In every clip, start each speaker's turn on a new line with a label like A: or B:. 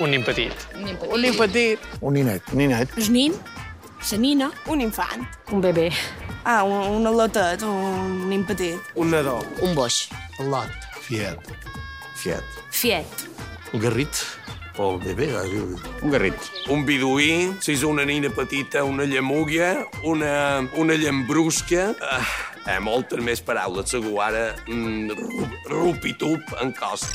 A: Un nin petit.
B: Un nin petit.
C: Un ninet. Un ninet.
D: El nin, la nina,
B: Un infant.
D: un bebè.
B: Un al·lotet, un nin petit.
C: Un nadó.
D: Un boix.
C: Un lot. Fiet. Fiet.
D: Fiet.
C: Un garrit. O el bebè. Un garrit.
E: Un biduí, si és una nina petita, una llamúguia, una llambrusca... moltes més paraules, segur, ara... Rupitup en costa.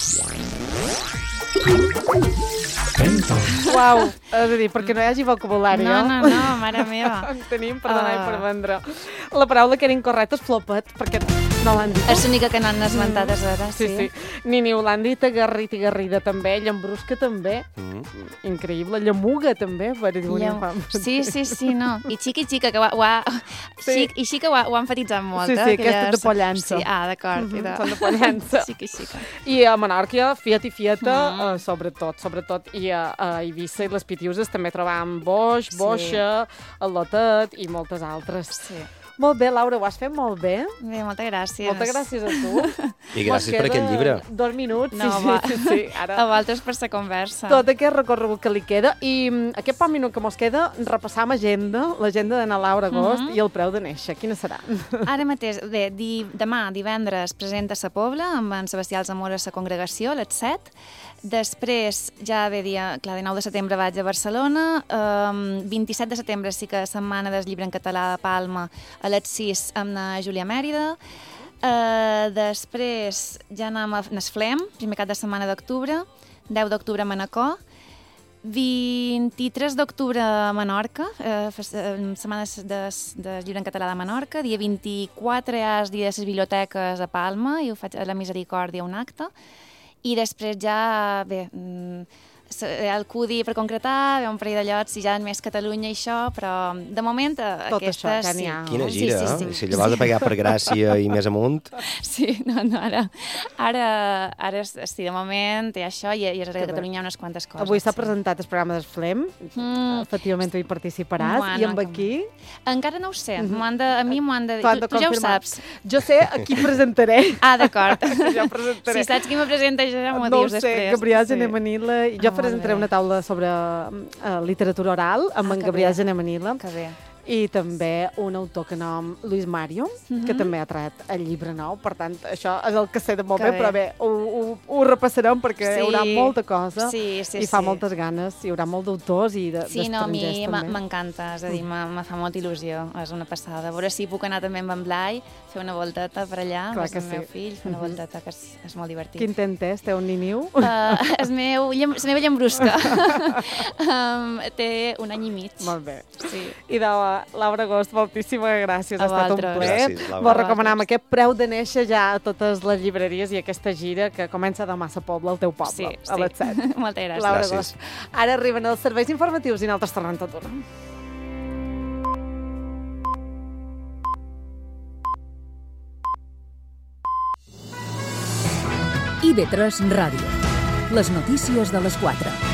F: Uau, és a dir, perquè no hi hagi vocabulari,
G: No, mare meva.
F: En tenim per donar i per vendre. La paraula que era incorrecta és flopet, perquè no l'han dit.
G: És l'única que no han esmentat, és ara, sí.
F: Sí. Ni ho l'han dit, agarrit i garrida també, llambrusca també. Increïble. Llamuga també, per dir un infant.
G: Sí, no. I xica, que xica ho ha enfatitzat molt.
F: Sí, aquesta de pollança.
G: Sí, d'acord.
F: Són de pollança.
G: Xica.
F: I a Menorca, fiet i fieta, sobretot. I a Eivissa i les Pitiuses també trobàvem boix, boixa, al·lotet i moltes altres.
G: Sí.
F: Molt bé, Laura, ho has fet molt bé.
G: Bé, moltes gràcies.
F: Moltes gràcies a tu.
H: I gràcies per aquest llibre.
F: 2 minuts,
G: No,
F: sí. Ara...
G: A vosaltres per la conversa.
F: Tot aquest recorregut que li queda. I aquest poc minut que mos queda, repassam l'agenda d'Anna Laura Agost i el preu de néixer. Quina serà?
G: Ara mateix, bé, demà, divendres, presenta a la Pobla amb en Sebastià Alzamora a la congregació, a les 7. Després, ja ve dia, clar, de 9 de setembre vaig a Barcelona, 27 de setembre sí que setmana del llibre en català de Palma, a les 6 amb la Júlia Mèrida. Després ja anem a Nesflem, primer cap de setmana d'octubre, 10 d'octubre a Manacor, 23 d'octubre a Menorca, setmanes de llibre en català de Menorca, dia 24 ja és dia de les biblioteques a Palma i ho faig a la Misericòrdia un acte. I després ja, bé, el CUDI per concretar, un parell de llocs, si ja més Catalunya i això, però de moment
F: tot
G: aquestes...
F: això, ja n'hi ha.
H: Quina gira,
G: sí.
H: Si llavors de pagar per Gràcia i més amunt...
G: Sí, ara sí, de moment hi ha això i a Catalunya hi ha unes quantes coses.
F: Avui s'ha presentat el programa d'Esflem, efectivament tu hi participaràs, i amb aquí...
G: Encara no ho sé, a mi m'ho han de dir. Tu ja ho saps.
F: Jo sé a qui presentaré.
G: D'acord.
F: Jo presentaré.
G: Si saps qui me presenta, ja m'ho
F: dius
G: després.
F: No ho sé, Gabriel Genemanila. Jo presentaré una taula sobre literatura oral amb en Gabriel Genemanila.
G: Que bé.
F: I també un autor que nom Luis Mario, que també ha tret el llibre nou. Per tant, això és el que sé de molt bé, però bé, ho repassarem perquè hi haurà molta cosa i fa moltes ganes. Hi haurà molt d'autors i d'estrangers també.
G: Sí, no, a mi m'encanta, és a dir, me fa molta il·lusió, és una passada. A veure si puc anar també amb en Blai, fer una volteta per allà, amb el meu fill, fer una volteta, que és molt divertit.
F: Quin temps és? Té un niniu?
G: La meva llambrusca. Té un any i mig.
F: Molt bé.
G: Sí.
F: I de Laura Agost, moltíssimes gràcies. Ha estat un plaer.
H: Vos
F: recomanem aquest preu de néixer ja a totes les llibreries i aquesta gira que comença demà a Pobla, al teu poble, a les 7.
G: Moltes gràcies.
F: Laura Agost. Ara arriben els serveis informatius i nosaltres tornem tot una.
I: IB3 Ràdio. Les notícies de les 4.